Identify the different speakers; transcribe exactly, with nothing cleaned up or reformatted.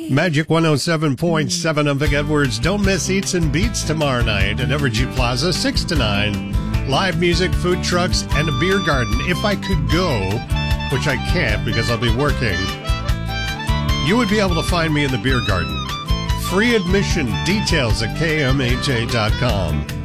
Speaker 1: Magic one oh seven point seven. I'm Vic Edwards. Don't miss Eats and Beats tomorrow night at Evergy Plaza, six to nine. Live music, food trucks, and a beer garden. If I could go, which I can't because I'll be working, you would be able to find me in the beer garden. Free admission. Details at K M H A dot com.